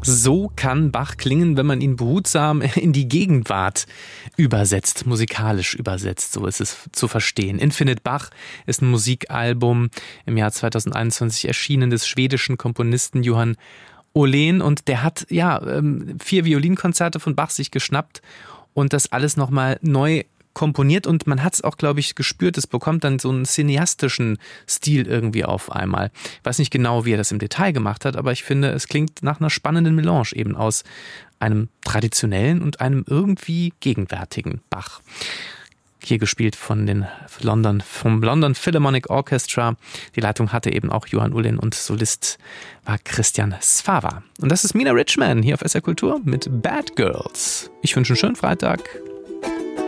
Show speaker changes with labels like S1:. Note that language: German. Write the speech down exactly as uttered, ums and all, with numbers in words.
S1: So kann Bach klingen, wenn man ihn behutsam in die Gegenwart übersetzt, musikalisch übersetzt, so ist es zu verstehen. Infinite Bach ist ein Musikalbum im Jahr zweitausendeinundzwanzig erschienen des schwedischen Komponisten Johan Åhlén, und der hat ja vier Violinkonzerte von Bach sich geschnappt und das alles nochmal neu komponiert, und man hat es auch, glaube ich, gespürt, es bekommt dann so einen cineastischen Stil irgendwie auf einmal. Ich weiß nicht genau, wie er das im Detail gemacht hat, aber ich finde, es klingt nach einer spannenden Melange eben aus einem traditionellen und einem irgendwie gegenwärtigen Bach. Hier gespielt von den London, vom London Philharmonic Orchestra. Die Leitung hatte eben auch Johan Åhlén und Solist war Christian Svava. Und das ist Mina Richman hier auf S R Kultur mit Bad Girls. Ich wünsche einen schönen Freitag.